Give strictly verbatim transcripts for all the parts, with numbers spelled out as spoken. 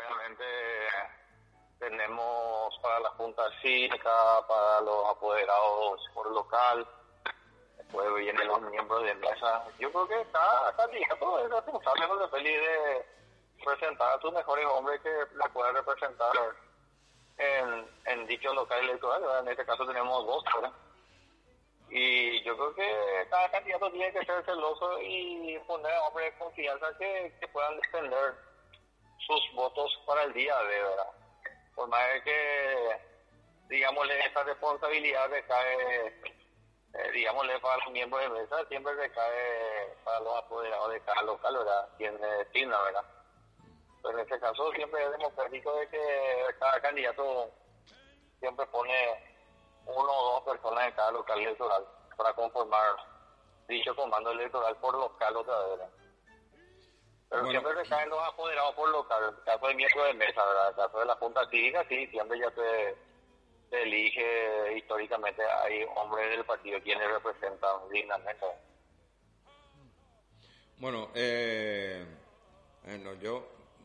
obviamente tenemos para la Junta Cívica, para los apoderados por local, después vienen los miembros de mesa. Yo creo que está candidato es responsable, José Félix, de presentar a tus mejores hombres que la puedan representar en, en dicho local electoral, ¿verdad? En este caso tenemos dos, ¿verdad? Y yo creo que cada candidato tiene que ser celoso y poner a hombres de confianza que, que puedan defender sus votos para el día de, ¿verdad? Por más de que, digámosle, esta responsabilidad recae, eh, digámosle, para los miembros de mesa, siempre recae para los apoderados de cada local, ¿verdad? Quien destina, ¿verdad? Pero en este caso siempre es democrático de que cada candidato siempre pone uno o dos personas en cada local electoral para conformar dicho comando electoral por local otra vez, ¿verdad? Pero bueno, siempre recaen los apoderados por local. En el caso de miembro de mesa, ¿verdad? En el caso de la Junta Cívica, sí, siempre ya se, se elige históricamente, hay hombres del partido quienes representan dignamente. Bueno, eh, bueno, yo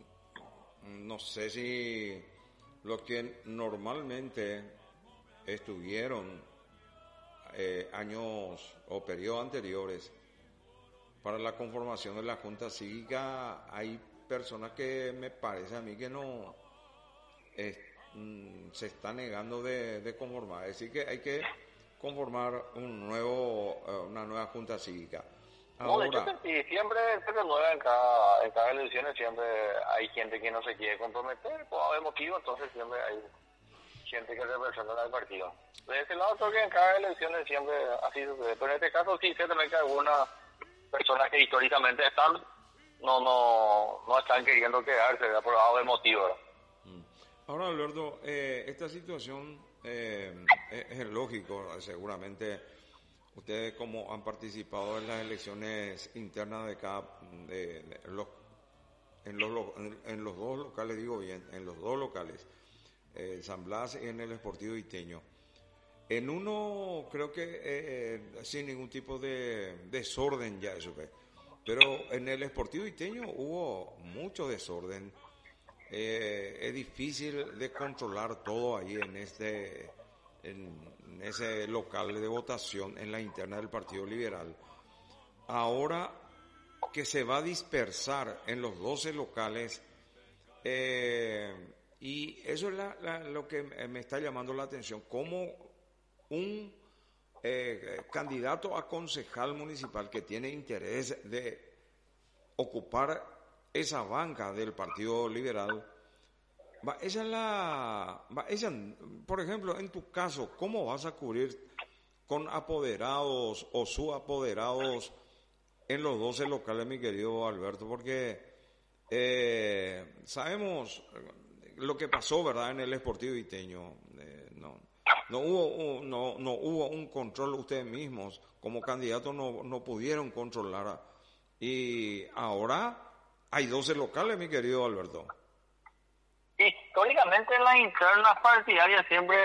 no sé si los que normalmente estuvieron eh, años o periodos anteriores para la conformación de la Junta Cívica, hay personas que me parece a mí que no eh, mm, se está negando de, de conformar. Es decir, que hay que conformar un nuevo uh, una nueva Junta Cívica. Ahora, no, de hecho, sí, siempre se renueva en cada, en cada elección, siempre hay gente que no se quiere comprometer, por haber motivo, entonces siempre hay gente que representa al partido. De ese lado creo que en cada elección siempre así sucede, pero en este caso sí, ciertamente algunas personas que históricamente están, no no no están queriendo quedarse, ¿verdad? Por haber motivo, ¿verdad? Ahora, Alberto, eh, esta situación eh, es, es lógico, seguramente ustedes como han participado en las elecciones internas de cada de, de los en los en los dos locales, digo bien, en los dos locales, eh, San Blas y en el Sportivo Iteño. En uno creo que eh, sin ningún tipo de desorden ya eso fue, pero en el Sportivo Iteño hubo mucho desorden. Eh, es difícil de controlar todo ahí en este en, en ese local de votación en la interna del Partido Liberal. Ahora que se va a dispersar en los doce locales, eh, y eso es la, la, lo que me está llamando la atención, como un eh, candidato a concejal municipal que tiene interés de ocupar esa banca del Partido Liberal, va, esa es la, va, esa, por ejemplo, en tu caso, ¿cómo vas a cubrir con apoderados o subapoderados en los doce locales, mi querido Alberto? Porque eh, sabemos lo que pasó, ¿verdad?, en el Sportivo Iteño. Eh, no, no hubo no, no hubo un control, ustedes mismos como candidatos no, no pudieron controlar, y ahora hay doce locales, mi querido Alberto. Históricamente en las internas partidarias siempre,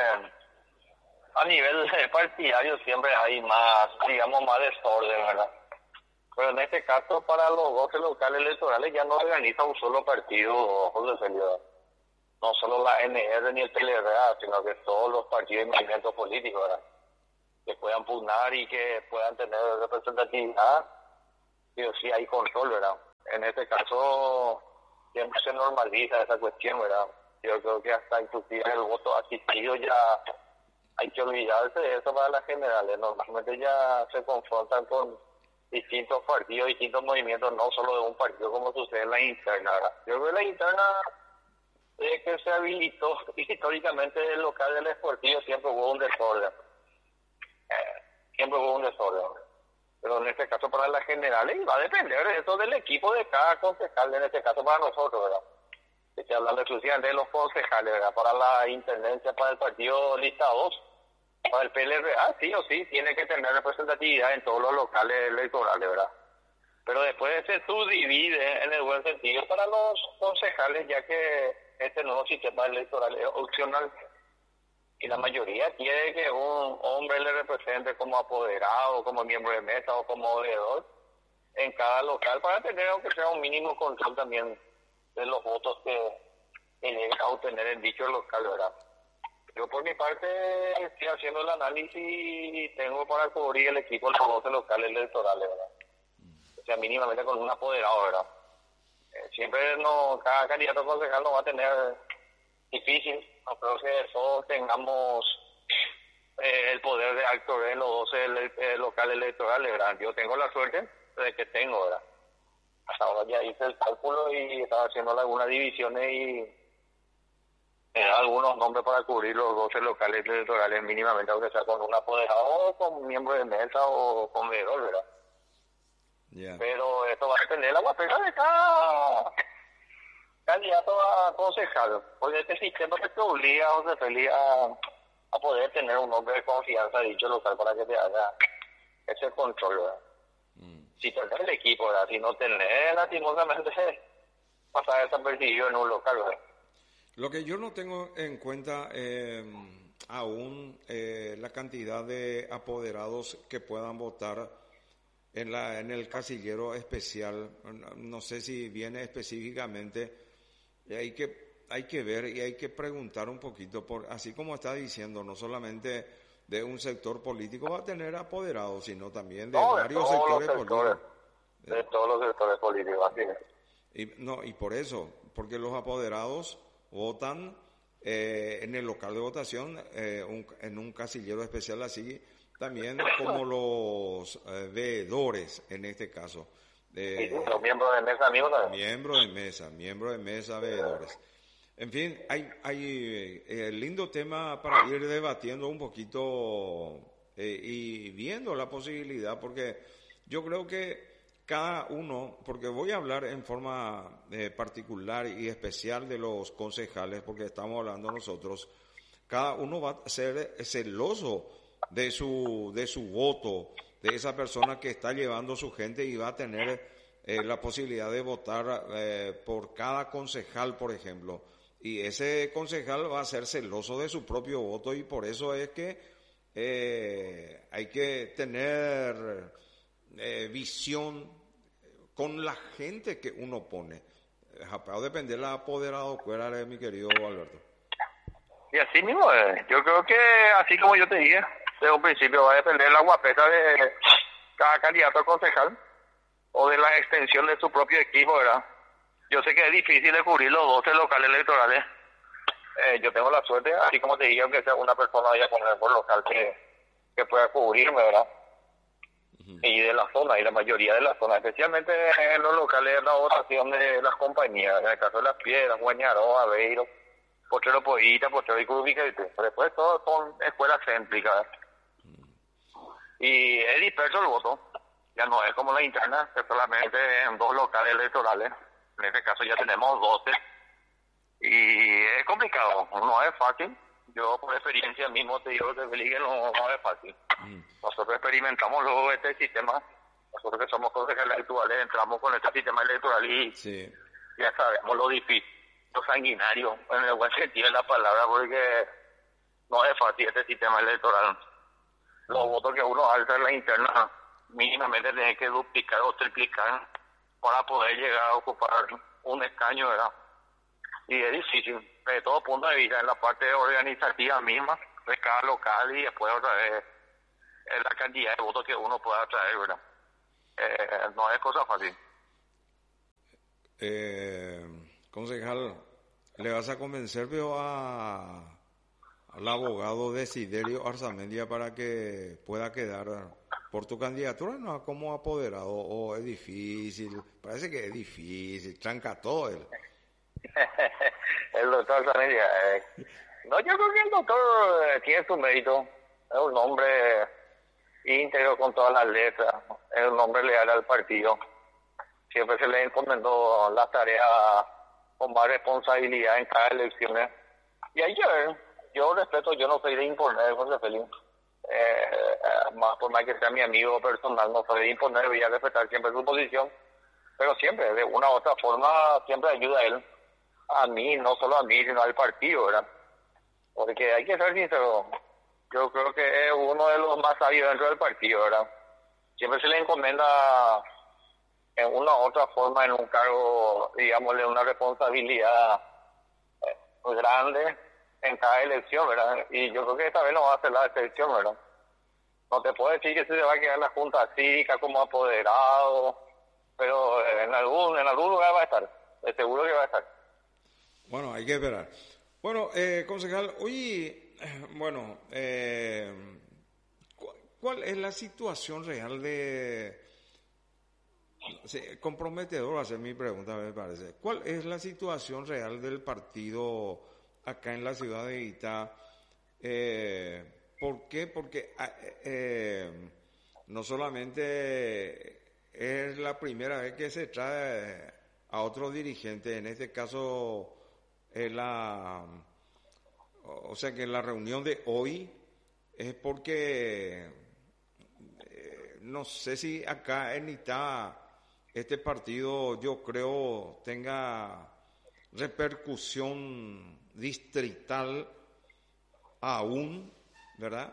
a nivel partidario, siempre hay más, digamos, más desorden, ¿verdad? Pero en este caso, para los doce locales electorales ya no organiza un solo partido, José Félix, no solo la N R ni el P L R A, sino que todos los partidos y movimientos políticos, ¿verdad?, que puedan pugnar y que puedan tener representatividad, sí o sí hay control, ¿verdad? En este caso siempre se normaliza esa cuestión, ¿verdad? Yo creo que hasta inclusive el voto asistido ya hay que olvidarse de eso para las generales. Normalmente ya se confrontan con distintos partidos, distintos movimientos, no solo de un partido como sucede en la interna, ¿verdad? Yo creo que la interna, desde que se habilitó históricamente el local del Sportivo, siempre hubo un desorden. Eh, siempre hubo un desorden. Pero en este caso para las generales va a depender de eso del equipo de cada concejal, en este caso para nosotros, ¿verdad? Estoy hablando exclusivamente de los concejales, ¿verdad? Para la intendencia, para el partido lista dos, para el P L R A, sí o sí, tiene que tener representatividad en todos los locales electorales, ¿verdad? Pero después se subdivide en el buen sentido para los concejales, ya que este nuevo sistema electoral es opcional. Y la mayoría quiere que un hombre le represente como apoderado, como miembro de mesa o como veedor en cada local para tener, aunque sea un mínimo control también de los votos que, que lleguen a obtener el dicho local, ¿verdad? Yo por mi parte estoy haciendo el análisis y tengo para cubrir el equipo de los doce locales electorales, ¿verdad? O sea, mínimamente con un apoderado, ¿verdad? Eh, siempre no, cada candidato concejal no va a tener difícil, no creo que todos tengamos eh, el poder de actor en los doce ele- eh, locales electorales, ¿verdad? Yo tengo la suerte de que tengo, ¿verdad? Hasta ahora ya hice el cálculo y estaba haciendo algunas divisiones y me da algunos nombres para cubrir los doce locales electorales mínimamente, aunque sea con un apoderado o con miembro de mesa o con veedor, ¿verdad? Yeah. Pero esto va a depender de la guapeta de cada candidato a concejal, porque este sistema te obliga o te obliga a, a poder tener un nombre de confianza de dicho local para que te haga ese control, ¿verdad? Mm. Si tenés el equipo, ¿verdad? Si no tenés, lastimosamente pasar desapercibido en un local, ¿verdad? Lo que yo no tengo en cuenta eh, aún eh, la cantidad de apoderados que puedan votar en la en el casillero especial. No sé si viene específicamente. Hay que hay que ver y hay que preguntar un poquito, por así como está diciendo, no solamente de un sector político va a tener apoderados, sino también de no, de varios sectores, sectores políticos. De todos los sectores políticos, así es. Y, no, y por eso, porque los apoderados votan eh, en el local de votación, eh, un, en un casillero especial así, también como los eh, veedores en este caso. Eh, sí, los miembros de mesa, amigos también. Miembros de mesa, miembros de mesa, veedores. En fin, hay, hay eh, lindo tema para ir debatiendo un poquito eh, y viendo la posibilidad, porque yo creo que cada uno, porque voy a hablar en forma eh, particular y especial de los concejales, porque estamos hablando nosotros, cada uno va a ser celoso de su, de su voto, de esa persona que está llevando su gente y va a tener eh, la posibilidad de votar eh, por cada concejal, por ejemplo. Y ese concejal va a ser celoso de su propio voto y por eso es que eh, hay que tener eh, visión con la gente que uno pone. Va a depender del apoderado, fuera de mi querido Alberto. Y así mismo, eh, yo creo que así como yo te dije, desde un principio va a depender la guapeta de cada candidato a concejal o de la extensión de su propio equipo, ¿verdad? Yo sé que es difícil de cubrir los doce locales electorales. Eh, yo tengo la suerte, así como te dije, aunque sea una persona vaya a poner por local que, que pueda cubrirme, ¿verdad? Uh-huh. Y de la zona, y la mayoría de la zona, especialmente en los locales de la votación de las compañías, en el caso de Las Piedras, Guañaró, Aveiro, Potrero Pollita, Potrero y Curubica, después todo son escuelas céntricas. Uh-huh. Y es disperso el voto, ya no es como la interna, que solamente en dos locales electorales. En este caso ya tenemos doce y es complicado, no es fácil. Yo por experiencia mismo te digo que no, no es fácil. Mm. Nosotros experimentamos luego este sistema, nosotros que somos concejales actuales entramos con este sistema electoral y sí. Ya sabemos lo difícil, lo sanguinario, en el buen sentido de la palabra, porque no es fácil este sistema electoral. Los mm. votos que uno alza en la interna mínimamente tiene que duplicar o triplicar para poder llegar a ocupar un escaño, ¿verdad? Y es difícil, desde todo punto de vista, en la parte organizativa misma, de cada local y después otra vez en la cantidad de votos que uno pueda traer, ¿verdad? Eh, no es cosa fácil. Eh, concejal, ¿le vas a convencer veo, a, al abogado Desiderio Arzamendia para que pueda quedar por tu candidatura, no como apoderado, o es difícil? Parece que es difícil, tranca todo él. El doctor Arzamendia, eh, no, yo creo que el doctor eh, tiene su mérito, es un hombre íntegro con todas las letras, es un hombre leal al partido, siempre se le encomendó las tareas con más responsabilidad en cada elección. Y ayer, yo respeto, yo no soy de imponer, José Félix. Eh, más por más que sea mi amigo personal, no soy de imponer, voy a respetar siempre su posición, pero siempre, de una u otra forma, siempre ayuda a él, a mí, no solo a mí, sino al partido, ¿verdad? Porque hay que ser sincero, yo creo que es uno de los más sabios dentro del partido, ¿verdad? Siempre se le encomienda en una u otra forma, en un cargo, digámosle, una responsabilidad grande en cada elección, ¿verdad? Y yo creo que esta vez no va a ser la excepción, ¿verdad? No te puedo decir que se va a quedar la Junta Cívica como apoderado, pero en algún en algún lugar va a estar, de seguro que va a estar. Bueno, hay que esperar. Bueno, eh, concejal, hoy, bueno, eh, ¿cuál es la situación real de... Sí, comprometedor va a ser mi pregunta, me parece. ¿Cuál es la situación real del partido acá en la ciudad de Itá? Eh, ¿Por qué? Porque eh, no solamente es la primera vez que se trae a otro dirigente, en este caso es la, o sea que la reunión de hoy es porque eh, no sé si acá en Itá este partido yo creo tenga repercusión distrital aún, ¿verdad?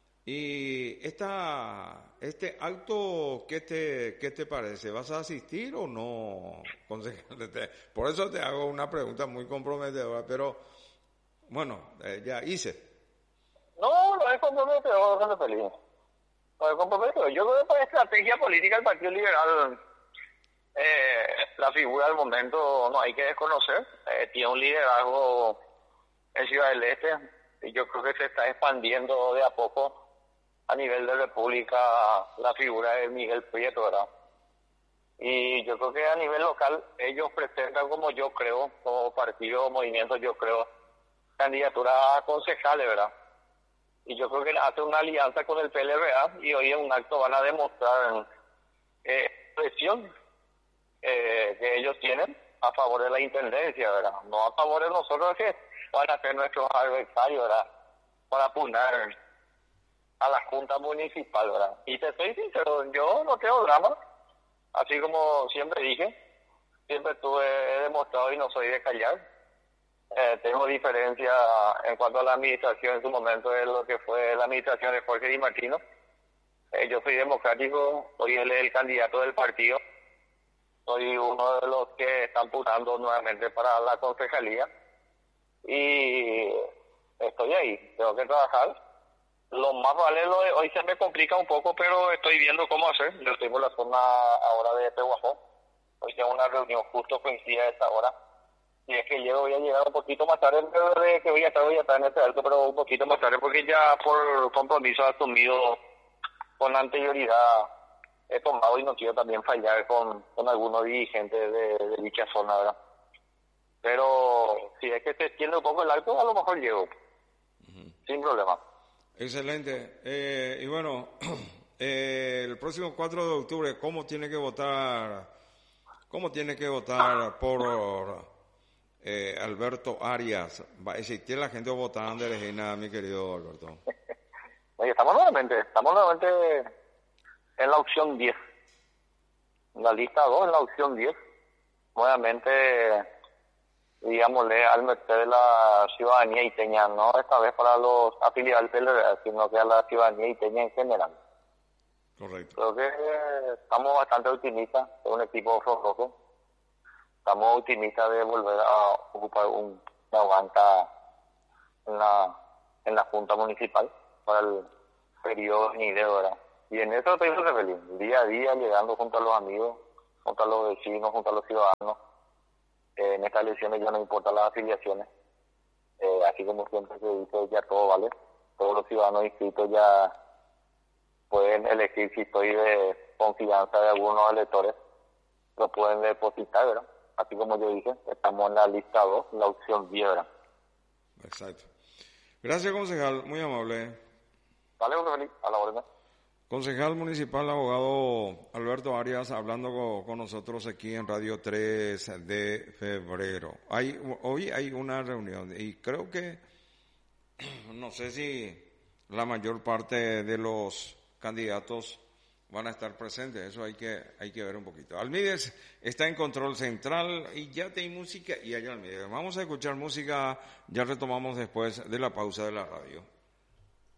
Y esta, este acto, ¿qué te, qué te parece? ¿Vas a asistir o no, concejal? Por eso te hago una pregunta muy comprometedora, pero bueno, eh, ya hice. No, no es comprometedor, no es feliz. No es comprometedor. Yo creo que por estrategia política el Partido Liberal, eh, la figura del momento no hay que desconocer. Eh, tiene un liderazgo en Ciudad del Este y yo creo que se está expandiendo de a poco a nivel de República la figura de Miguel Prieto, ¿verdad? Y yo creo que a nivel local ellos presentan, como yo creo, como partido o movimiento, yo creo, candidaturas a concejales, ¿verdad? Y yo creo que hace una alianza con el P L R A y hoy en un acto van a demostrar eh, presión eh, que ellos tienen a favor de la intendencia, ¿verdad? No a favor de nosotros, que van a ser nuestros adversarios, ¿verdad? Para punar a la Junta Municipal, ¿verdad? Y te soy sincero, yo no tengo drama, así como siempre dije, siempre tuve he demostrado y no soy de callar. Eh, tengo diferencia en cuanto a la administración en su momento de lo que fue la administración de Jorge Di Martino. Eh, yo soy democrático, soy el, el candidato del partido, soy uno de los que están puntando nuevamente para la concejalía y estoy ahí, tengo que trabajar. Lo más vale lo de hoy se me complica un poco, pero estoy viendo cómo hacer. Yo estoy por la zona ahora de Pehuajó. Hoy tengo una reunión justo coincide a esa hora. Si es que llego, voy a llegar un poquito más tarde, de que voy a estar, voy a estar en este alto, pero un poquito más tarde, porque ya por compromiso asumido con anterioridad he tomado y no quiero también fallar con, con algunos dirigentes de, de dicha zona, ¿verdad? Pero si es que se extiende un poco el alto, a lo mejor llego, uh-huh. Sin problema. Excelente. Eh, y bueno, eh, el próximo cuatro de octubre, ¿cómo tiene que votar? ¿Cómo tiene que votar por eh, Alberto Arias? ¿Va a existir la gente votando de Regina, mi querido Alberto? Oye, estamos nuevamente, estamos nuevamente en la opción diez. En la lista dos, en la opción diez. Nuevamente, digámosle, al merced de la ciudadanía iteña, no esta vez para los afiliados del P L R, sino que a la ciudadanía iteña en general. Correcto. Creo que estamos bastante optimistas, es un equipo rojo. Estamos optimistas de volver a ocupar un, una banca en la, en la Junta Municipal para el periodo venidero, ¿verdad? Y en eso estoy muy feliz, día a día llegando junto a los amigos, junto a los vecinos, junto a los ciudadanos. Eh, en estas elecciones ya no importan las afiliaciones, eh, así como siempre se dice, ya todo vale, todos los ciudadanos inscritos ya pueden elegir si estoy de confianza de algunos electores, lo pueden depositar, ¿verdad? Así como yo dije, estamos en la lista dos, la opción diez, ¿verdad? Exacto. Gracias, concejal, muy amable. Vale, José Felipe, a la orden. Concejal municipal, abogado Alberto Arias, hablando con, con nosotros aquí en Radio tres de febrero. Hay, hoy hay una reunión y creo que, no sé si la mayor parte de los candidatos van a estar presentes, eso hay que hay que ver un poquito. Almides está en control central y ya te hay música y allá Almides. Vamos a escuchar música, ya retomamos después de la pausa de la radio.